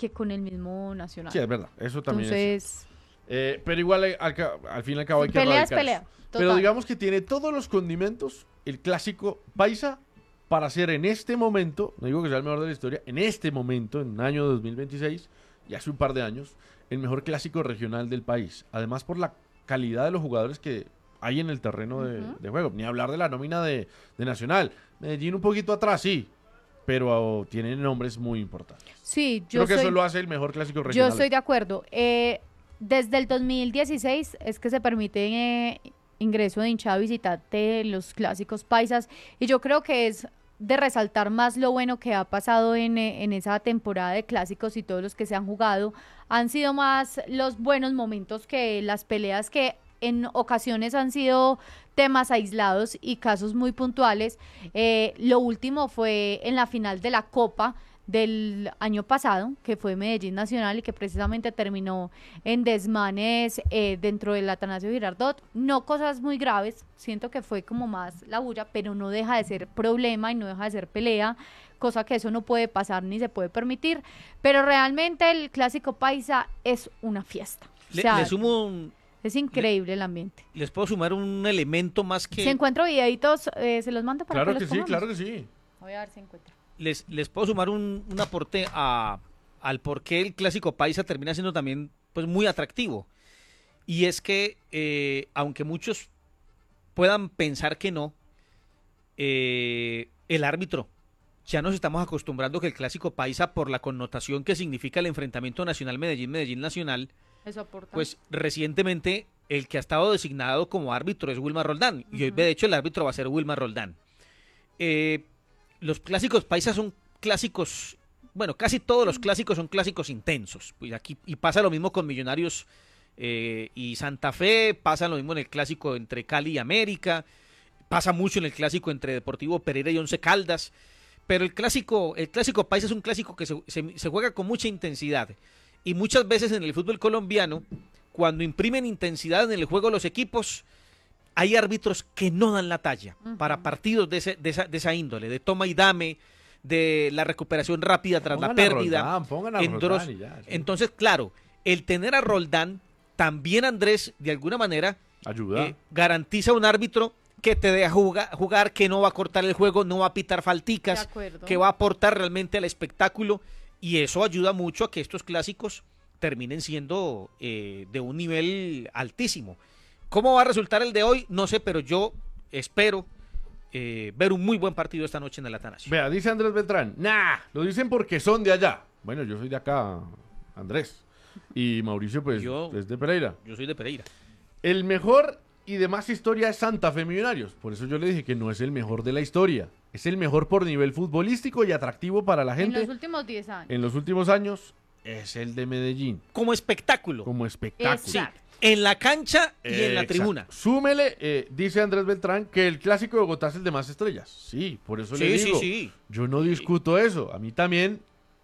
que con el mismo Nacional. Sí, es verdad, eso también Entonces, pero igual al fin y al cabo hay que pelea es erradicar pelea. eso. Total. Pero digamos que tiene todos los condimentos el clásico paisa para ser en este momento, no digo que sea el mejor de la historia, en este momento, en el año 2026, y hace un par de años, el mejor clásico regional del país. Además por la calidad de los jugadores que hay en el terreno de juego. Ni hablar de la nómina de Nacional. Medellín un poquito atrás, sí, pero tienen nombres muy importantes. Sí, Creo que eso lo hace el mejor clásico regional. Yo estoy de acuerdo. Desde el 2016 es que se permite ingreso de hinchada visitante en los clásicos paisas, y yo creo que es de resaltar más lo bueno que ha pasado en esa temporada de clásicos, y todos los que se han jugado han sido más los buenos momentos que las peleas, que en ocasiones han sido temas aislados y casos muy puntuales. Lo último fue en la final de la Copa del año pasado, que fue Medellín Nacional, y que precisamente terminó en desmanes dentro del Atanasio Girardot. No cosas muy graves, siento que fue como más la bulla, pero no deja de ser problema y no deja de ser pelea, cosa que eso no puede pasar ni se puede permitir. Pero realmente el clásico paisa es una fiesta. Le sumo es increíble el ambiente. Les puedo sumar un elemento más que... Si encuentro videitos, se los mando para claro que los sí, pongamos. claro que sí. Voy a ver si encuentro. Les puedo sumar un aporte al por qué el clásico paisa termina siendo también pues muy atractivo. Y es que, aunque muchos puedan pensar que no, el árbitro, ya nos estamos acostumbrando que el clásico paisa, por la connotación que significa el enfrentamiento Nacional-Medellín, Medellín-Nacional, eso aporta. Pues recientemente el que ha estado designado como árbitro es Wilmar Roldán, y hoy de hecho el árbitro va a ser Wilmar Roldán. Los clásicos paisas son clásicos, bueno, casi todos los clásicos son clásicos intensos, pues aquí, y pasa lo mismo con Millonarios y Santa Fe, pasa lo mismo en el clásico entre Cali y América, pasa mucho en el clásico entre Deportivo Pereira y Once Caldas, pero el clásico paisa es un clásico que se juega con mucha intensidad, y muchas veces en el fútbol colombiano, cuando imprimen intensidad en el juego los equipos, hay árbitros que no dan la talla para partidos de esa índole, de toma y dame, de la recuperación rápida tras la pérdida. Pongan a Roldán y ya, sí. Entonces, claro, el tener a Roldán también, Andrés, de alguna manera, ayuda. Garantiza un árbitro que te deja jugar, que no va a cortar el juego, no va a pitar falticas, que va a aportar realmente al espectáculo, y eso ayuda mucho a que estos clásicos terminen siendo de un nivel altísimo. ¿Cómo va a resultar el de hoy? No sé, pero yo espero ver un muy buen partido esta noche en el Atanasio. Vea, dice Andrés Beltrán, lo dicen porque son de allá. Bueno, yo soy de acá, Andrés. Y Mauricio, pues, es de Pereira. Yo soy de Pereira. El mejor y de más historia es Santa Fe Millonarios. Por eso yo le dije que no es el mejor de la historia. Es el mejor por nivel futbolístico y atractivo para la gente. En los últimos 10 años. En los últimos años es el de Medellín. Como espectáculo. Como espectáculo. Sí, en la cancha y en la tribuna. Súmele, dice Andrés Beltrán, que el clásico de Bogotá es el de más estrellas. Sí, por eso le digo. Sí. Yo no discuto eso. A mí también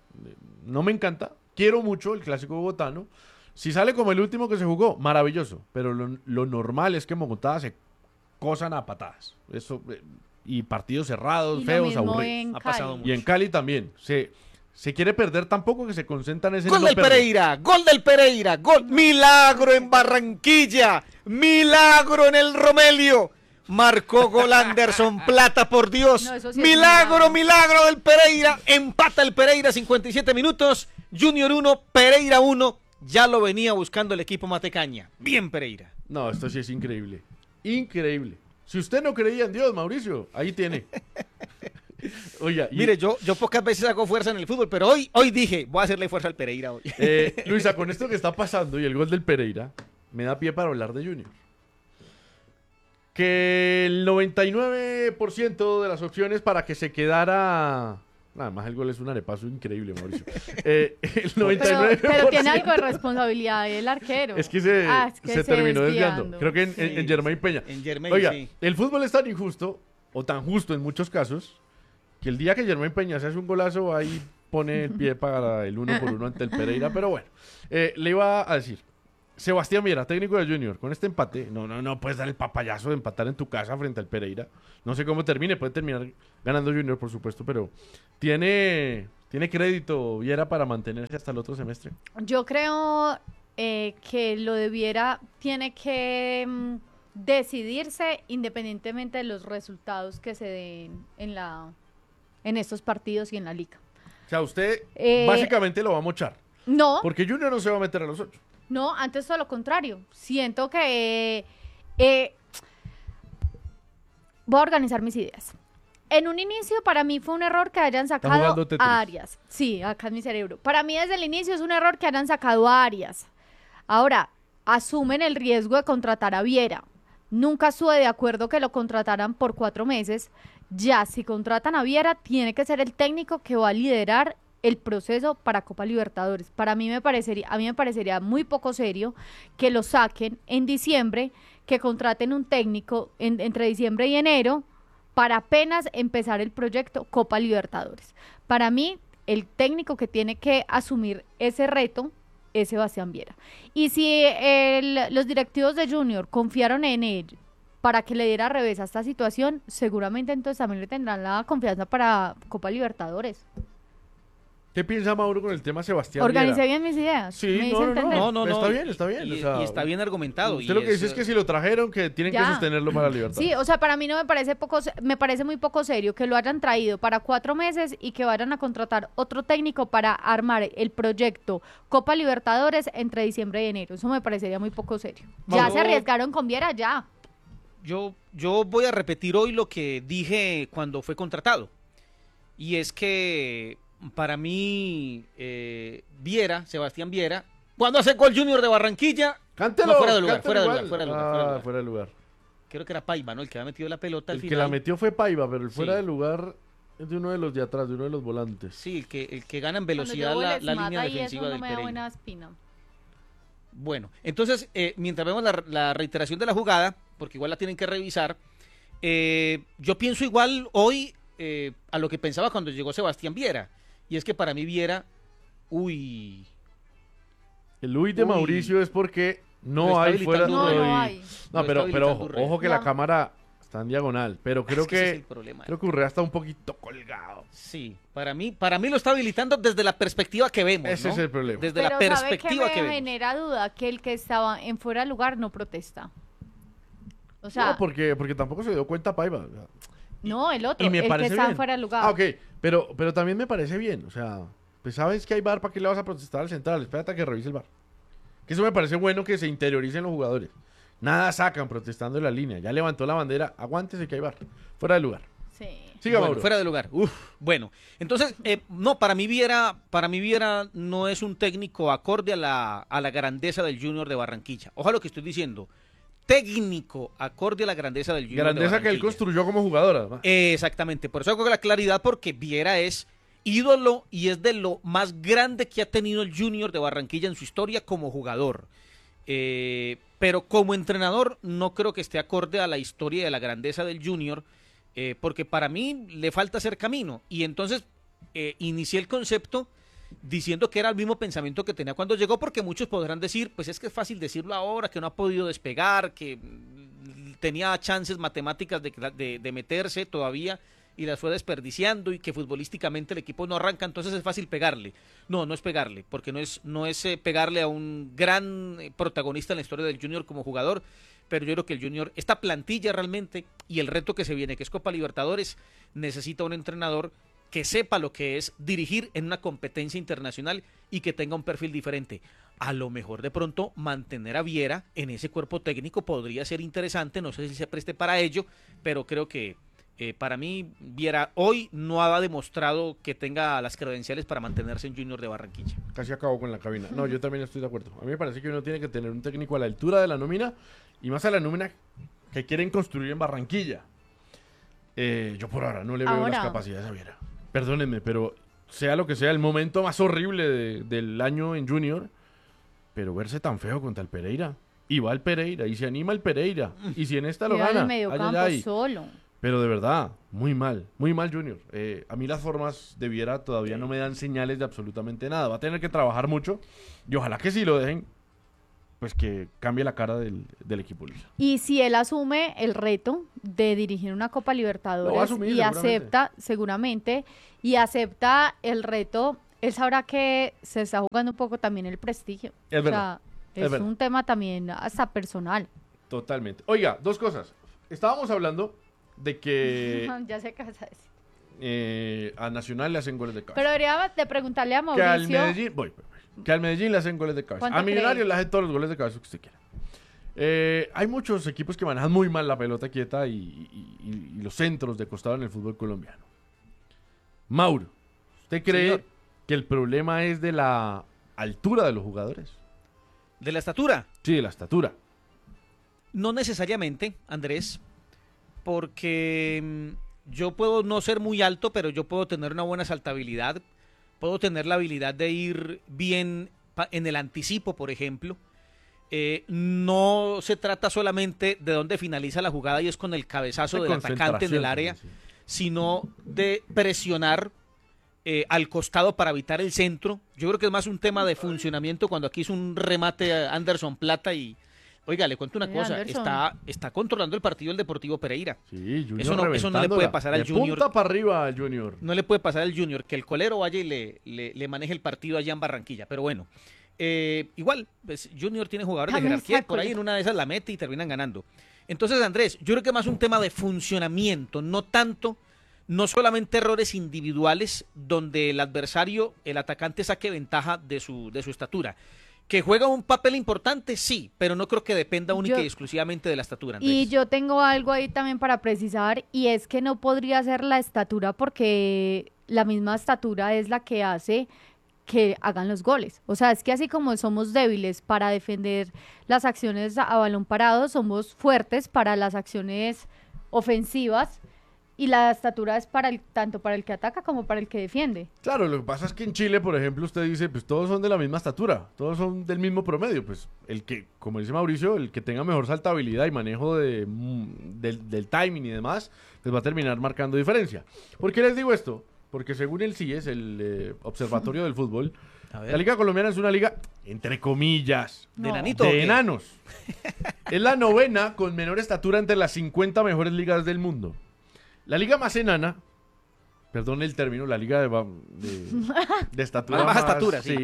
no me encanta. Quiero mucho el clásico bogotano. Si sale como el último que se jugó, maravilloso. Pero lo normal es que en Bogotá se cosan a patadas. Eso, y partidos cerrados, feos, aburridos. Ha pasado mucho. Y en Cali también. Se quiere perder tampoco, que se concentran en ese Gol del Pereira, gol del Pereira, gol. Milagro en Barranquilla, milagro en el Romelio. Marcó gol Anderson Plata, por Dios. No, sí milagro del Pereira. Empata el Pereira, 57 minutos. Junior 1, Pereira 1. Ya lo venía buscando el equipo matecaña. Bien, Pereira. No, esto sí es increíble. Increíble. Si usted no creía en Dios, Mauricio, ahí tiene. Oiga, mire, yo pocas veces hago fuerza en el fútbol, pero hoy dije, voy a hacerle fuerza al Pereira hoy. Luisa, con esto que está pasando y el gol del Pereira, me da pie para hablar de Junior. Que el 99% de las opciones para que se quedara... Nada más el gol es un arepaso increíble, Mauricio. El 99%... pero tiene algo de responsabilidad el arquero. Es que se terminó desviando. Creo que en Germain Peña. Oiga, el fútbol es tan injusto, o tan justo en muchos casos, que el día que Germain Peña se hace un golazo, ahí pone el pie para el 1-1 ante el Pereira. Pero bueno, le iba a decir, Sebastián Viera, técnico de Junior, con este empate, no puedes dar el papayazo de empatar en tu casa frente al Pereira. No sé cómo termine, puede terminar ganando Junior, por supuesto, pero tiene crédito Viera para mantenerse hasta el otro semestre. Yo creo que lo de Viera tiene que decidirse independientemente de los resultados que se den en estos partidos y en la liga. O sea, usted básicamente lo va a mochar. No, Porque Junior no se va a meter a los 8. no, antes todo lo contrario. Siento que voy a organizar mis ideas. En un inicio, para mí fue un error que hayan sacado jugando Tetris. a Arias. Sí, acá en mi cerebro. Para mí, desde el inicio, es un error que hayan sacado a Arias. Ahora, asumen el riesgo de contratar a Viera. Nunca estuve de acuerdo que lo contrataran por 4 meses. Ya, si contratan a Viera, tiene que ser el técnico que va a liderar el proceso para Copa Libertadores. A mí me parecería muy poco serio que lo saquen en diciembre, que contraten un técnico entre diciembre y enero para apenas empezar el proyecto Copa Libertadores. Para mí, el técnico que tiene que asumir ese reto es Sebastián Viera. Y si los directivos de Junior confiaron en él para que le diera revés a esta situación, seguramente entonces también le tendrán la confianza para Copa Libertadores. ¿Qué piensa Mauro con el tema Sebastián Organicé Viera? bien mis ideas. Sí, ¿Me hice entender? No. Está bien. Y, O sea, y está bien argumentado. Usted lo que dice es que si lo trajeron, que tienen que Ya. sostenerlo para Libertad. Sí, o sea, para mí no me parece me parece muy poco serio que lo hayan traído para 4 meses y que vayan a contratar otro técnico para armar el proyecto Copa Libertadores entre diciembre y enero. Eso me parecería muy poco serio. Ya Mauro- se arriesgaron con Viera, ya. Yo voy a repetir hoy lo que dije cuando fue contratado. Y es que para mí, Sebastián Viera, cuando hace gol Junior de Barranquilla, Cántelo. no, fuera de lugar, cántelo fuera de igual. lugar, fuera de lugar, fuera de lugar. Fuera de lugar. Creo que era Paiva, ¿no? El que había metido la pelota al El que final. la metió fue Paiva, pero el fuera Sí. de lugar es de uno de los de atrás, de uno de los volantes. Sí, el que gana en Cuando velocidad yo la les mata línea y defensiva eso del no me da Pereira. buena espina. Bueno, entonces, mientras vemos la reiteración de la jugada, porque igual la tienen que revisar, yo pienso igual hoy a lo que pensaba cuando llegó Sebastián Viera. Y es que para mí Viera, uy, El Luis de Uy. Mauricio es porque Lo no está hay fuera de habilitando No, lugar. no hay. No, Lo pero está habilitando ojo, Urrea. ojo que No. la cámara está en diagonal, pero creo es que ese es que el problema. creo que Urrea está un poquito colgado. Sí, para mí lo está habilitando desde la perspectiva que vemos, Ese ¿no? es el problema. Desde la Pero ¿sabe qué perspectiva que me vemos. genera duda? Que el que estaba en fuera de lugar no protesta. O sea, No, porque tampoco se dio cuenta Paiva. O sea, no, el otro, y me el que parece está en bien. fuera de lugar. Ah, ok, pero también me parece bien. O sea, pues sabes que hay VAR, ¿para qué le vas a protestar al central? Espérate a que revise el VAR. Que eso me parece bueno que se interioricen los jugadores. Nada sacan protestando en la línea. Ya levantó la bandera, aguántese que hay VAR. Fuera de lugar. Sí. Siga, Bueno, Mauro. fuera de lugar. Uf, bueno, entonces, no, para mí Viera no es un técnico acorde a la grandeza del Junior de Barranquilla. Ojalá lo que estoy diciendo. Técnico acorde a la grandeza del Junior de Grandeza que él Barranquilla. construyó como jugador, además. Exactamente, por eso hago la claridad, porque Viera es ídolo y es de lo más grande que ha tenido el Junior de Barranquilla en su historia como jugador. Pero como entrenador no creo que esté acorde a la historia de la grandeza del Junior, porque para mí le falta hacer camino. Y entonces inicié el concepto diciendo que era el mismo pensamiento que tenía cuando llegó, porque muchos podrán decir, pues es que es fácil decirlo ahora, que no ha podido despegar, que tenía chances matemáticas de meterse todavía y las fue desperdiciando, y que futbolísticamente el equipo no arranca, entonces es fácil pegarle. No es pegarle, porque no es pegarle a un gran protagonista en la historia del Junior como jugador, pero yo creo que el Junior, esta plantilla realmente, y el reto que se viene, que es Copa Libertadores, necesita un entrenador que sepa lo que es dirigir en una competencia internacional y que tenga un perfil diferente. A lo mejor de pronto mantener a Viera en ese cuerpo técnico podría ser interesante, no sé si se preste para ello, pero creo que para mí Viera hoy no ha demostrado que tenga las credenciales para mantenerse en Junior de Barranquilla. Casi acabó con la cabina. No, yo también estoy de acuerdo. A mí me parece que uno tiene que tener un técnico a la altura de la nómina y más a la nómina que quieren construir en Barranquilla. Yo por ahora no le veo las capacidades a Viera. Perdónenme, pero sea lo que sea, el momento más horrible del año en Junior, pero verse tan feo contra el Pereira. Y va el Pereira, y se anima el Pereira. Y si en esta lo Queda en gana. el mediocampo ay. solo. Pero de verdad, muy mal Junior. A mí las formas de Viera todavía no me dan señales de absolutamente nada. Va a tener que trabajar mucho y ojalá que sí lo dejen pues que cambie la cara del equipo, Luisa. Y si él asume el reto de dirigir una Copa Libertadores Lo va a asumir, y seguramente. acepta, seguramente, y acepta el reto, él sabrá que se está jugando un poco también el prestigio. Es O verdad, sea, es verdad. un tema también hasta personal. Totalmente. Oiga, dos cosas. Estábamos hablando de que Ya sé qué vas a decir. a Nacional le hacen goles de cabeza. Pero debería de preguntarle a Que al Mauricio. Medellín, que al Medellín le hacen goles de cabeza. ¿Cuánto A Millonarios cree? le hacen todos los goles de cabeza que usted quiera. Hay muchos equipos que manejan muy mal la pelota quieta y los centros de costado en el fútbol colombiano. Mauro, ¿usted cree Señor. que el problema es de la altura de los jugadores? De la estatura. Sí, de la estatura. No necesariamente, Andrés, porque yo puedo no ser muy alto, pero yo puedo tener una buena saltabilidad, puedo tener la habilidad de ir bien en el anticipo, por ejemplo. No se trata solamente de dónde finaliza la jugada y es con el cabezazo del atacante en el área, Sí. sino de presionar al costado para evitar el centro. Yo creo que es más un tema de funcionamiento cuando aquí hizo un remate a Anderson Plata y, oiga, le cuento una Sí, cosa, Anderson. está controlando el partido el Deportivo Pereira. Sí, Junior Eso no le reventándola. puede pasar al De Junior. punta para arriba al Junior. No le puede pasar al Junior que el colero vaya y le maneje el partido allá en Barranquilla. Pero bueno, igual, pues, Junior tiene jugadores de Dame jerarquía, esa por ahí en colita. una de esas la mete y terminan ganando. Entonces, Andrés, yo creo que más un tema de funcionamiento, no tanto, no solamente errores individuales donde el adversario, el atacante saque ventaja de su estatura. Que juega un papel importante, sí, pero no creo que dependa única Yo- y exclusivamente de la estatura, Andrés. Y yo tengo algo ahí también para precisar, y es que no podría ser la estatura porque la misma estatura es la que hace que hagan los goles. O sea, es que así como somos débiles para defender las acciones a balón parado, somos fuertes para las acciones ofensivas, y la estatura es tanto para el que ataca como para el que defiende. Claro, lo que pasa es que en Chile, por ejemplo, usted dice, pues todos son de la misma estatura, todos son del mismo promedio, pues el que, como dice Mauricio, el que tenga mejor saltabilidad y manejo del timing y demás, pues va a terminar marcando diferencia. ¿Por qué les digo esto? Porque según el CIES, el Observatorio del Fútbol, A ver. la Liga Colombiana es una liga, entre comillas, ¿De No. enanito o de qué? enanos. Es la novena con menor estatura entre las 50 mejores ligas del mundo. La liga más enana, perdón el término, la liga de estatura Más baja estatura, sí.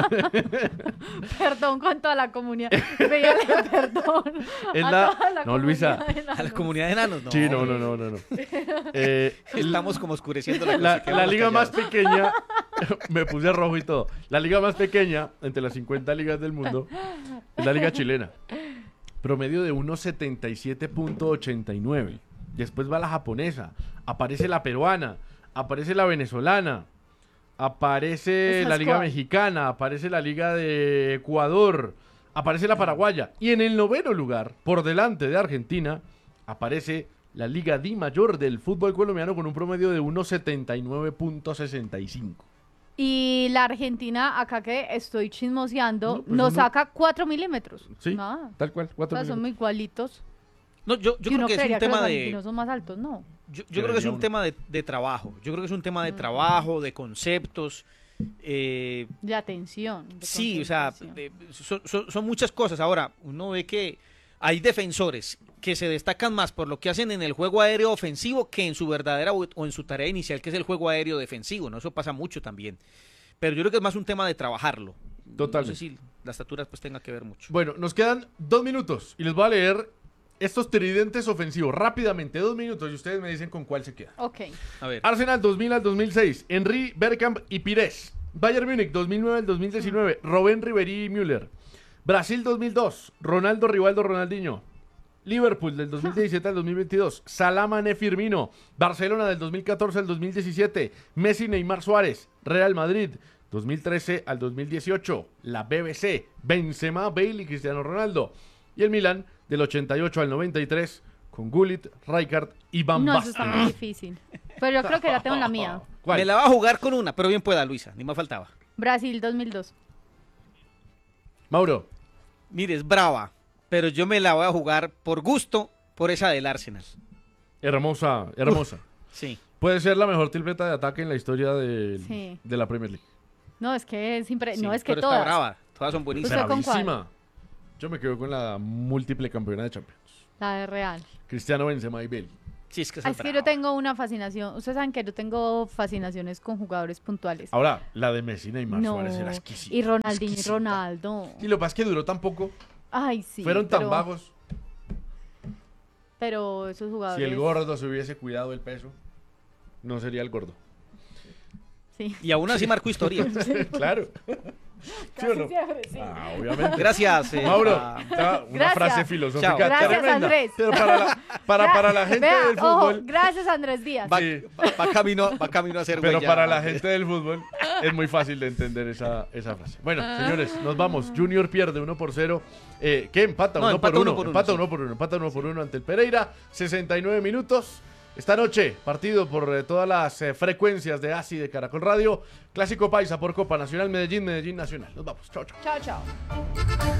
Perdón con toda la comunidad. Pídale perdón. Es a la- toda la no, Luisa. comunidad de A la enanos. comunidad de enanos, no. Sí, no. Estamos como oscureciendo la cosa. La quedamos liga más callados. pequeña, me puse rojo y todo. La liga más pequeña entre las 50 ligas del mundo es la liga chilena. Promedio de 1.77.89. Después va la japonesa, aparece la peruana, aparece la venezolana, aparece Esas la liga cuatro. mexicana, aparece la liga de Ecuador, aparece la paraguaya. Y en el noveno lugar, por delante de Argentina, aparece la Liga Di Mayor del fútbol colombiano con un promedio de 1.79.65. Y la Argentina, acá que estoy chismoseando, No, pues nos uno- saca 4 milímetros. Sí, Nada. tal cual. O 4 sea, son muy igualitos. No, yo Y creo uno que es creería un que los tema de... argentinos son más altos, ¿no? Yo creo que es un uno. tema de trabajo. Yo creo que es un tema de trabajo, de conceptos. De atención. de Sí, o sea, concentración. son muchas cosas. Ahora, uno ve que hay defensores que se destacan más por lo que hacen en el juego aéreo ofensivo que en su verdadera o en su tarea inicial, que es el juego aéreo defensivo, ¿no? Eso pasa mucho también. Pero yo creo que es más un tema de trabajarlo. Totalmente. No sé si la estatura pues tenga que ver mucho. Bueno, nos quedan 2 minutos y les voy a leer estos tridentes ofensivos rápidamente. 2 minutos y ustedes me dicen con cuál se queda. Ok. A ver. Arsenal 2000 al 2006, Henry, Bergkamp y Pires. Bayern Múnich 2009 al 2019, Robben, Ribéry y Müller. Brasil 2002, Ronaldo, Rivaldo, Ronaldinho. Liverpool del 2017 al 2022, Salah, Mané, Firmino. Barcelona del 2014 al 2017, Messi, Neymar, Suárez. Real Madrid 2013 al 2018, la BBC, Benzema, Bale y Cristiano Ronaldo. Y el Milan del 88 al 93 con Gullit, Rijkaard y Van No, eso está Basten. muy difícil. Pero yo creo que ya tengo la mía. ¿Cuál? Me la va a jugar con una, pero bien pueda, Luisa, ni más faltaba. Brasil 2002. Mauro. Mire, es brava, pero yo me la voy a jugar por gusto por esa del Arsenal. Hermosa, hermosa. Sí. Puede ser la mejor tripleta de ataque en la historia Sí. de la Premier League. No, es que es sí, no, es que pero está todas. brava. Todas son buenísimas. ¿Usted con cuál? Bravísima. Yo me quedo con la múltiple campeona de Champions. La de Real. Cristiano Benzema y Bale. Sí, es que Es que yo tengo una fascinación. Ustedes saben que yo tengo fascinaciones con jugadores puntuales. Ahora, la de Messi y Neymar No. Suárez era exquisita. Y Ronaldinho y exquisita. Ronaldo. Y lo que pasa es que duró tan poco. Ay, sí. Fueron tan pero- bajos. Pero esos Si jugadores. el gordo se hubiese cuidado el peso, no sería el gordo. Sí. Y aún así marcó historia. Claro. ¿Sí o no? siempre, sí. Ah, obviamente. Gracias. Mauro, a- una Gracias. frase filosófica Chao. Gracias, tremenda. Andrés. Pero para la gente Vea, del ojo, fútbol, gracias Andrés Díaz. va, Sí. va camino a ser pero huella. para la gente del fútbol es muy fácil de entender esa frase. Bueno, señores, nos vamos. Junior pierde 1-0. ¿Qué? Empata No, 1 por empata 1. 1 por 1, Empata sí. 1 por 1. Empata 1 por 1 ante el Pereira. 69 minutos. Esta noche, partido por todas las frecuencias de ASI de Caracol Radio. Clásico Paisa por Copa Nacional Medellín, Medellín Nacional. Nos vamos. Chao, chao. Chao, chao.